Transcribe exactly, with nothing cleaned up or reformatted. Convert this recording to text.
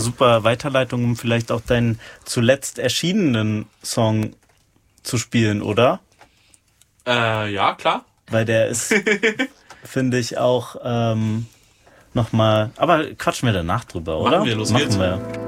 Super Weiterleitung, um vielleicht auch deinen zuletzt erschienenen Song zu spielen, oder? Äh, ja, klar. Weil der ist, finde ich, auch ähm, nochmal... Aber quatschen wir danach drüber, oder? Machen wir, los Machen geht's. wir.